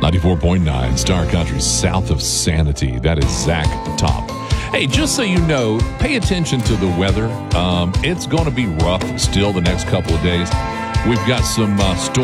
94.9 Star Country, south of Sanity. That is Zach Top. Hey, just so you know, pay attention to the weather. It's going to be rough still the next couple of days. We've got some storms